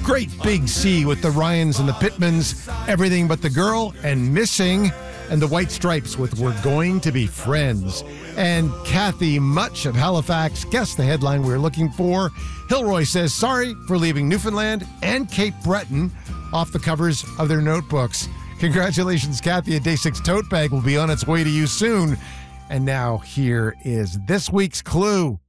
Great Big Sea with the Ryans and the Pittmans, Everything But the Girl, and Missing, and the White Stripes with We're Going to Be Friends. And Kathy Much of Halifax guessed the headline we were looking for. Hilroy says sorry for leaving Newfoundland and Cape Breton off the covers of their notebooks. Congratulations, Kathy. A Day 6 tote bag will be on its way to you soon. And now here is this week's clue.